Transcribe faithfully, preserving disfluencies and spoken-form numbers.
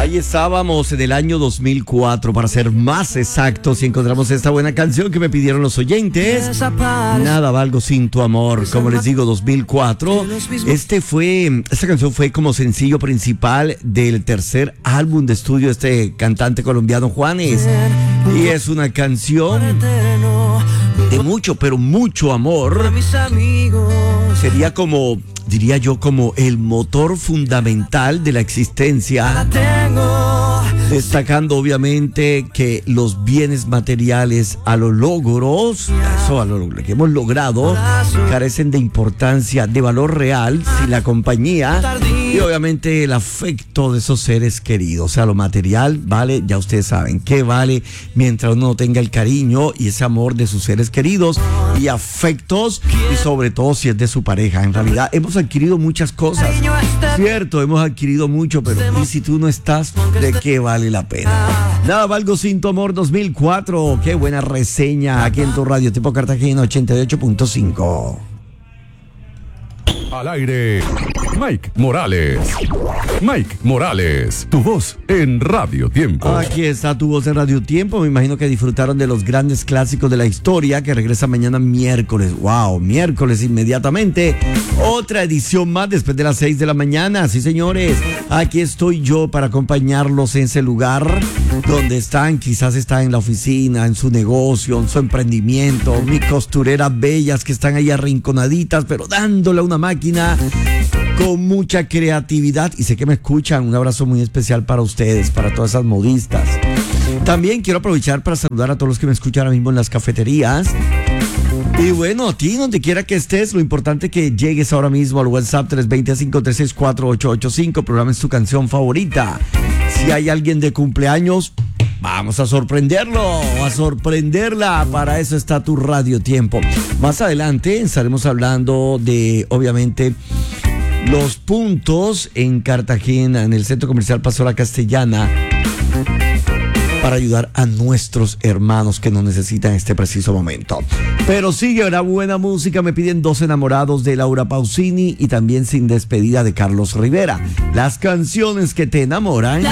Ahí estábamos en el año dos mil cuatro, para ser más exactos, y encontramos esta buena canción que me pidieron los oyentes. Nada valgo sin tu amor. Como les digo, dos mil cuatro. Este fue, esta canción fue como sencillo principal del tercer álbum de estudio de este cantante colombiano Juanes. Y es una canción de mucho, pero mucho amor. Sería como, diría yo, como el motor fundamental de la existencia, destacando obviamente que los bienes materiales a los logros, eso a lo que hemos logrado, carecen de importancia, de valor real, si la compañía y obviamente el afecto de esos seres queridos. O sea, lo material vale, ya ustedes saben qué vale, mientras uno tenga el cariño y ese amor de sus seres queridos y afectos, y sobre todo si es de su pareja. En realidad hemos adquirido muchas cosas, cierto, hemos adquirido mucho, pero ¿y si tú no estás? ¿De qué vale la pena? Nada valgo sin tu amor dos mil cuatro. Qué buena reseña aquí en tu radio tipo Cartagena ochenta y ocho punto cinco. Al aire, Mike Morales. Mike Morales, tu voz en Radio Tiempo. Aquí está tu voz en Radio Tiempo. Me imagino que disfrutaron de los grandes clásicos de la historia, que regresa mañana miércoles. Wow, miércoles inmediatamente. Otra edición más después de las seis de la mañana. Sí, señores, aquí estoy yo para acompañarlos en ese lugar donde están. Quizás están en la oficina, en su negocio, en su emprendimiento. Mis costureras bellas que están ahí arrinconaditas, pero dándole a una máquina con mucha creatividad, y sé que me escuchan. Un abrazo muy especial para ustedes, para todas esas modistas. También quiero aprovechar para saludar a todos los que me escuchan ahora mismo en las cafeterías. Y bueno, a ti, donde quiera que estés, lo importante es que llegues ahora mismo al WhatsApp tres dos cero, cinco tres seis cuatro, ocho ocho cinco, programes tu canción favorita. Si hay alguien de cumpleaños, vamos a sorprenderlo, a sorprenderla. Para eso está tu Radio Tiempo. Más adelante estaremos hablando de, obviamente, los puntos en Cartagena, en el Centro Comercial Paseo La Castellana, para ayudar a nuestros hermanos que nos necesitan en este preciso momento. Pero sigue una buena música. Me piden Dos enamorados de Laura Pausini y también Sin despedida de Carlos Rivera. Las canciones que te enamoran.